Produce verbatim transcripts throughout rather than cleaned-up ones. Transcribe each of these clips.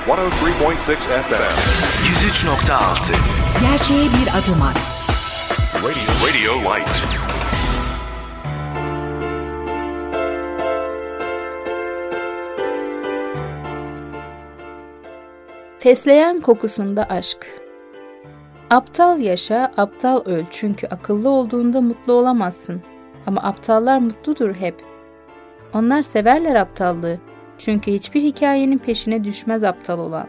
yüz üç nokta altı F M. yüz üç nokta altı. Gerçeğe bir adım at. Radio, Radio Light. Fesleğen kokusunda aşk. Aptal yaşa, aptal öl çünkü akıllı olduğunda mutlu olamazsın. Ama aptallar mutludur hep. Onlar severler aptallığı çünkü hiçbir hikayenin peşine düşmez aptal olan.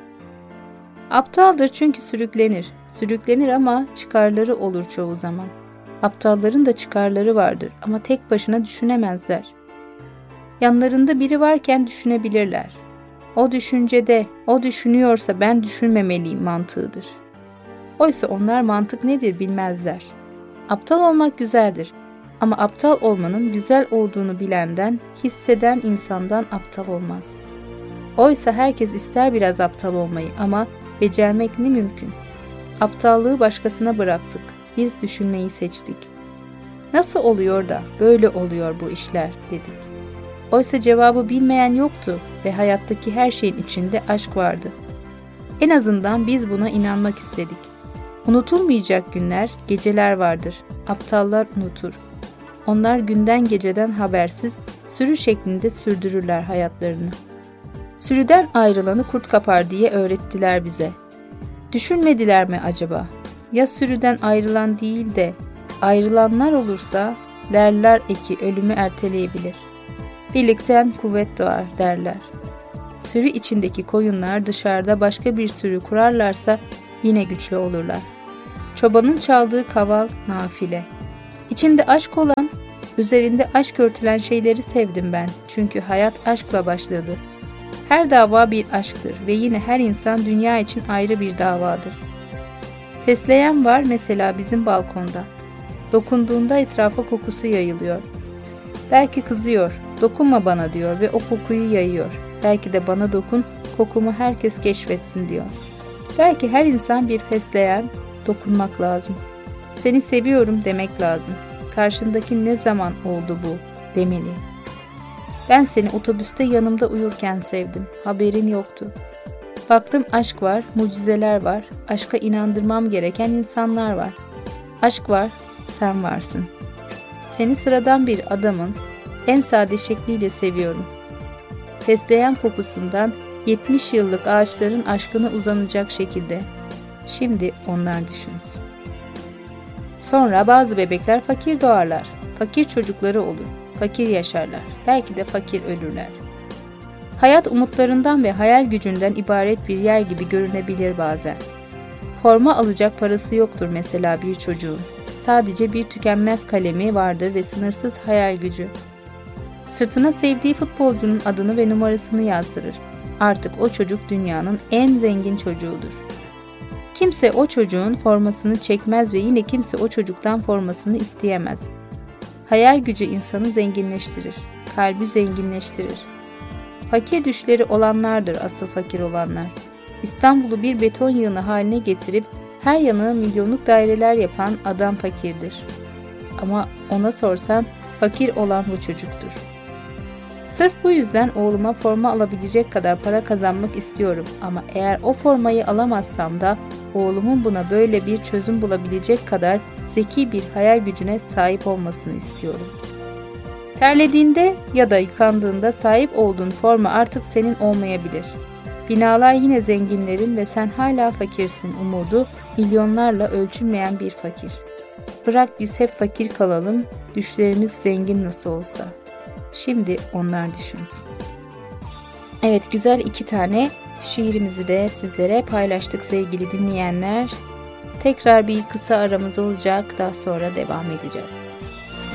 Aptaldır çünkü sürüklenir, sürüklenir ama çıkarları olur çoğu zaman. Aptalların da çıkarları vardır ama tek başına düşünemezler. Yanlarında biri varken düşünebilirler. O düşüncede, o düşünüyorsa ben düşünmemeliyim mantığıdır. Oysa onlar mantık nedir bilmezler. Aptal olmak güzeldir ama aptal olmanın güzel olduğunu bilenden, hisseden insandan aptal olmaz. Oysa herkes ister biraz aptal olmayı ama becermek ne mümkün. Aptallığı başkasına bıraktık, biz düşünmeyi seçtik. Nasıl oluyor da böyle oluyor bu işler dedik. Oysa cevabı bilmeyen yoktu ve hayattaki her şeyin içinde aşk vardı. En azından biz buna inanmak istedik. Unutulmayacak günler, geceler vardır. Aptallar unutur. Onlar günden geceden habersiz, sürü şeklinde sürdürürler hayatlarını. Sürüden ayrılanı kurt kapar diye öğrettiler bize. Düşünmediler mi acaba? Ya sürüden ayrılan değil de ayrılanlar olursa lerler eki ölümü erteleyebilir. Birlikten kuvvet doğar derler. Sürü içindeki koyunlar dışarıda başka bir sürü kurarlarsa yine güçlü olurlar. Çobanın çaldığı kaval nafile. İçinde aşk olan, üzerinde aşk örtülen şeyleri sevdim ben. Çünkü hayat aşkla başladı. Her dava bir aşktır ve yine her insan dünya için ayrı bir davadır. Fesleğen var mesela bizim balkonda. Dokunduğunda etrafa kokusu yayılıyor. Belki kızıyor, dokunma bana diyor ve o kokuyu yayıyor. Belki de bana dokun, kokumu herkes keşfetsin diyor. Belki her insan bir fesleğen, dokunmak lazım. Seni seviyorum demek lazım. Karşındaki ne zaman oldu bu demeli. Ben seni otobüste yanımda uyurken sevdim, haberin yoktu. Baktım aşk var, mucizeler var, aşka inandırmam gereken insanlar var. Aşk var, sen varsın. Seni sıradan bir adamın en sade şekliyle seviyorum. Fesleğen kokusundan yetmiş yıllık ağaçların aşkına uzanacak şekilde. Şimdi onlar düşünsün. Sonra bazı bebekler fakir doğarlar. Fakir çocukları olur. Fakir yaşarlar. Belki de fakir ölürler. Hayat umutlarından ve hayal gücünden ibaret bir yer gibi görünebilir bazen. Forma alacak parası yoktur mesela bir çocuğun. Sadece bir tükenmez kalemi vardır ve sınırsız hayal gücü. Sırtına sevdiği futbolcunun adını ve numarasını yazdırır. Artık o çocuk dünyanın en zengin çocuğudur. Kimse o çocuğun formasını çekmez ve yine kimse o çocuktan formasını isteyemez. Hayal gücü insanı zenginleştirir, kalbi zenginleştirir. Fakir düşleri olanlardır asıl fakir olanlar. İstanbul'u bir beton yığını haline getirip her yanı milyonluk daireler yapan adam fakirdir. Ama ona sorsan fakir olan bu çocuktur. Sırf bu yüzden oğluma forma alabilecek kadar para kazanmak istiyorum ama eğer o formayı alamazsam da oğlumun buna böyle bir çözüm bulabilecek kadar zeki bir hayal gücüne sahip olmasını istiyorum. Terlediğinde ya da yıkandığında sahip olduğun forma artık senin olmayabilir. Binalar yine zenginlerin ve sen hala fakirsin umudu milyonlarla ölçülmeyen bir fakir. Bırak biz hep fakir kalalım, düşlerimiz zengin nasıl olsa. Şimdi onlar düşünsün. Evet, güzel iki tane şiirimizi de sizlere paylaştık sevgili dinleyenler. Tekrar bir kısa aramız olacak, daha sonra devam edeceğiz.